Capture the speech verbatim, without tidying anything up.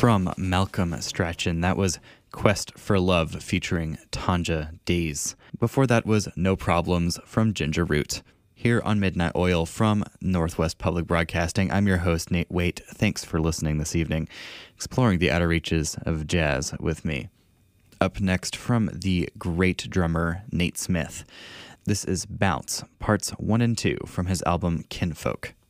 From Malcolm Strachan, that was Quest for Love featuring Tanja Days. Before that was No Problems from Ginger Root. Here on Midnight Oil from Northwest Public Broadcasting, I'm your host, Nate Waite. Thanks for listening this evening, exploring the outer reaches of jazz with me. Up next from the great drummer Nate Smith, this is Bounce, parts one and two from his album Kinfolk.